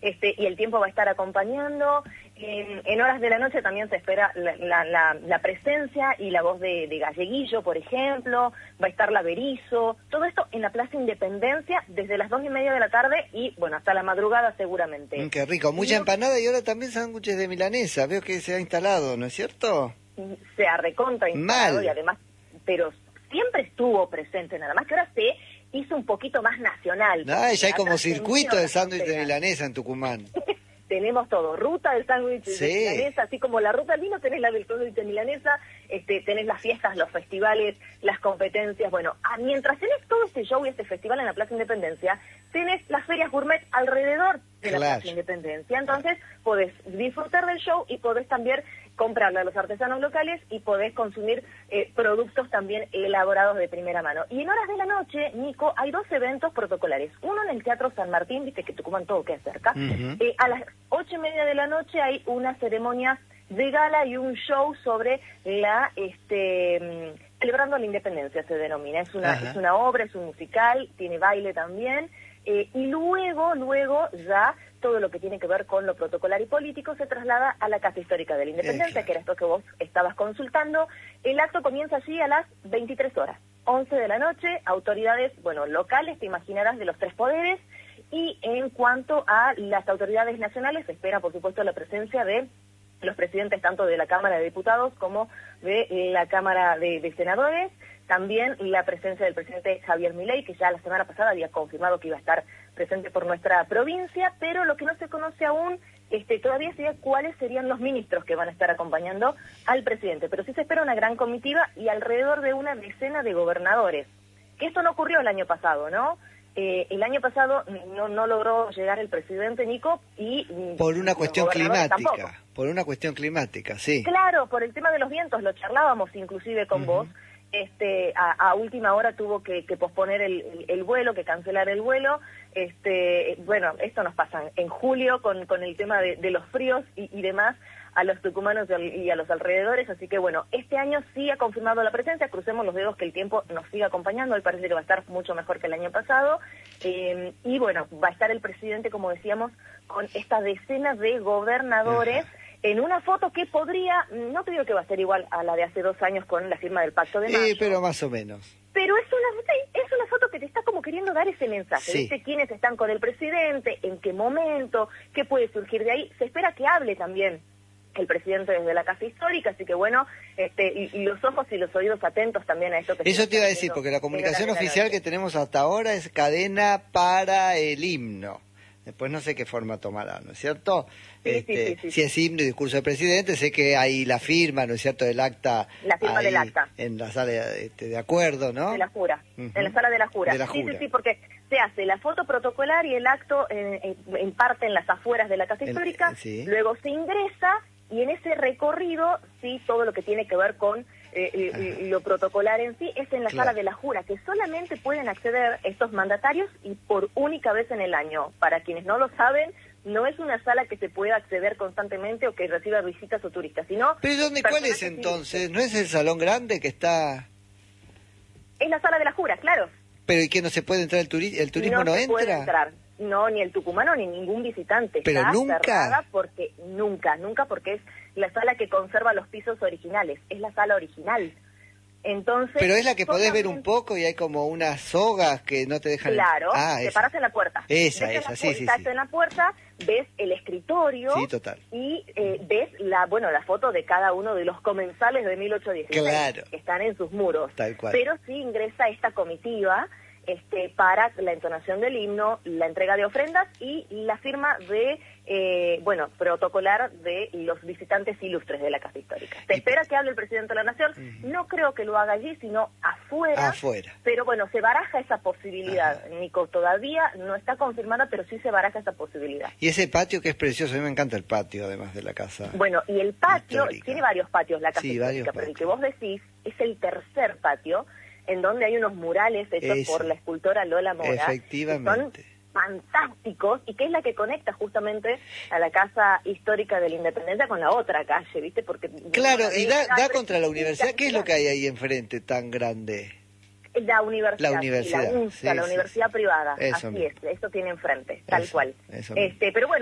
y el tiempo va a estar acompañando. En horas de la noche también se espera la presencia y la voz de Galleguillo, por ejemplo, va a estar la Berizo, todo esto en la Plaza Independencia desde las 2:30 de la tarde y, bueno, hasta la madrugada seguramente. Qué rico, mucha empanada y ahora también sándwiches de milanesa, veo que se ha instalado, ¿no es cierto? Se ha recontra instalado y además, pero siempre estuvo presente, nada más que ahora se hizo un poquito más nacional. Ya hay como circuito de sándwich de milanesa en Tucumán. Tenemos todo, ruta del sándwich de milanesa, así como la ruta del vino, tenés la del sándwich de milanesa, tenés las fiestas, los festivales, las competencias. Bueno, mientras tenés todo este show y este festival en la Plaza Independencia, tenés las ferias gourmet alrededor de la Plaza Independencia. Entonces, podés disfrutar del show y podés también comprarle a los artesanos locales y podés consumir productos también elaborados de primera mano. Y en horas de la noche, Nico, hay 2 eventos protocolares. Uno en el Teatro San Martín, viste que Tucumán todo queda cerca. A las 8:30 de la noche hay una ceremonia de gala y un show sobre celebrando la independencia, se denomina. Es una obra, es un musical, tiene baile también. Y luego ya todo lo que tiene que ver con lo protocolar y político se traslada a la Casa Histórica de la Independencia, que era esto que vos estabas consultando. El acto comienza allí a las 23 horas, 11 de la noche, autoridades, locales, te imaginarás, de los 3 poderes, y en cuanto a las autoridades nacionales, se espera, por supuesto, la presencia de los presidentes tanto de la Cámara de Diputados como de la Cámara de Senadores, también la presencia del presidente Javier Milei, que ya la semana pasada había confirmado que iba a estar presente por nuestra provincia, pero lo que no se conoce aún todavía sería cuáles serían los ministros que van a estar acompañando al presidente, pero sí se espera una gran comitiva y alrededor de una decena de gobernadores, que esto no ocurrió el año pasado, ¿no? El año pasado no logró llegar el presidente, Nico, y por una cuestión climática, tampoco. Por una cuestión climática, sí. Claro, por el tema de los vientos, lo charlábamos inclusive con vos. A última hora tuvo que posponer el vuelo, que cancelar el vuelo. Esto nos pasa en julio con el tema de los fríos y demás a los tucumanos y a los alrededores, así que este año sí ha confirmado la presencia, crucemos los dedos que el tiempo nos siga acompañando, hoy parece que va a estar mucho mejor que el año pasado, y va a estar el presidente, como decíamos, con esta decena de gobernadores, en una foto que podría, no te digo que va a ser igual a la de hace 2 años con la firma del Pacto de Mayo. Pero más o menos. Pero es una foto que te está como queriendo dar ese mensaje, ¿viste? ¿Quiénes están con el presidente? ¿En qué momento? ¿Qué puede surgir de ahí? Se espera que hable también el presidente desde la Casa Histórica, así que y los ojos y los oídos atentos también a esto que... Eso te iba a decir, porque la comunicación oficial que tenemos hasta ahora es cadena para el himno. Después no sé qué forma tomará, ¿no es cierto? Sí. Si es himno y discurso del presidente, sé que hay la firma, ¿no es cierto?, del acta. La firma del acta. En la sala de acuerdo, ¿no? De la jura, en la sala de la jura. Sí, porque se hace la foto protocolar y el acto en parte en las afueras de la Casa Histórica, luego se ingresa y en ese recorrido, todo lo que tiene que ver con lo protocolar en sí es en la sala de la jura, que solamente pueden acceder estos mandatarios y por única vez en el año. Para quienes no lo saben, no es una sala que se pueda acceder constantemente o que reciba visitas o turistas, sino... ¿Pero cuál es entonces? ¿No es el salón grande que está...? Es la sala de la jura, claro. ¿Pero y que no se puede entrar el turismo no entra? Puede entrar. No, ni el tucumano ni ningún visitante. ¿Pero está nunca? Cerrada porque nunca, porque es la sala que conserva los pisos originales, es la sala original. Entonces, pero es la que podés ver un poco y hay como unas sogas que no te dejan... Claro, te paras en la puerta. Esa, sí. Estás en la puerta, ves el escritorio y ves la foto de cada uno de los comensales de 1816 que están en sus muros. Tal cual. Pero sí ingresa esta comitiva para la entonación del himno, la entrega de ofrendas y la firma de, protocolar de los visitantes ilustres de la Casa Histórica. Se espera que hable el presidente de la Nación, no creo que lo haga allí, sino afuera. Pero se baraja esa posibilidad, Nico, todavía no está confirmada, pero sí se baraja esa posibilidad. Y ese patio que es precioso, a mí me encanta el patio, además de la casa. Y el patio, histórica. Tiene varios patios la Casa Histórica, pero el que vos decís es el tercer patio, en donde hay unos murales hechos por la escultora Lola Mora. Efectivamente. Que son fantásticos y que es la que conecta justamente a la Casa Histórica de la Independencia con la otra calle, ¿viste? Porque claro, y da contra la universidad. ¿Qué es lo que hay ahí enfrente tan grande? La universidad. La universidad, la universidad privada. Eso así mismo. es, eso tiene enfrente, tal cual. Eso pero